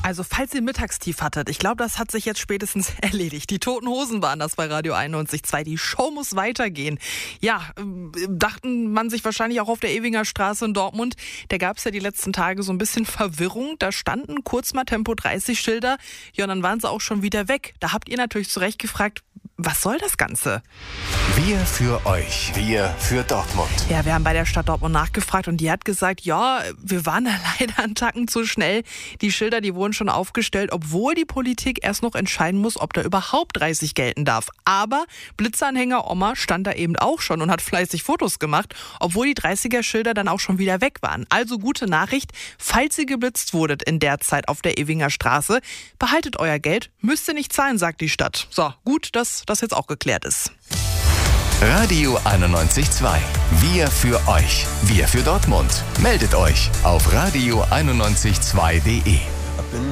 Also falls ihr Mittagstief hattet, ich glaube, das hat sich jetzt spätestens erledigt. Die Toten Hosen waren das bei Radio 91.2. Die Show muss weitergehen. Ja, dachten man sich wahrscheinlich auch auf der Ewinger Straße in Dortmund. Da gab es ja die letzten Tage so ein bisschen Verwirrung. Da standen kurz mal Tempo 30 Schilder. Ja, und dann waren sie auch schon wieder weg. Da habt ihr natürlich zu Recht gefragt, was soll das Ganze? Wir für euch. Wir für Dortmund. Ja, wir haben bei der Stadt Dortmund nachgefragt und die hat gesagt, ja, wir waren da leider einen Tacken zu schnell. Die Schilder, die wurden schon aufgestellt, obwohl die Politik erst noch entscheiden muss, ob da überhaupt 30 gelten darf. Aber Blitzanhänger Oma stand da eben auch schon und hat fleißig Fotos gemacht, obwohl die 30er-Schilder dann auch schon wieder weg waren. Also gute Nachricht, falls ihr geblitzt wurdet in der Zeit auf der Ewinger Straße, behaltet euer Geld, müsst ihr nicht zahlen, sagt die Stadt. So, gut, dass das jetzt auch geklärt ist. Radio 91.2. Wir für euch. Wir für Dortmund. Meldet euch auf radio912.de.